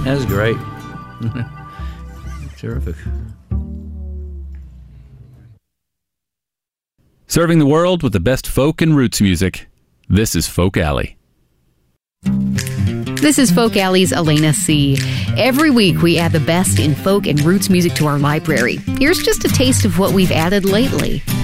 That's great. Terrific. Serving the world with the best folk and roots music. This is Folk Alley. This is Folk Alley's Elena C. Every week we add the best in folk and roots music to our library. Here's just a taste of what we've added lately.